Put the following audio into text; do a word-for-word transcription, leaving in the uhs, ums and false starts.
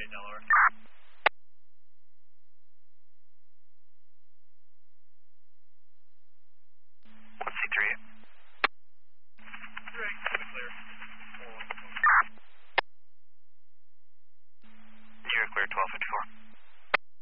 Delaware. one C three. Three, clear. You're clear, twelve fifty-four.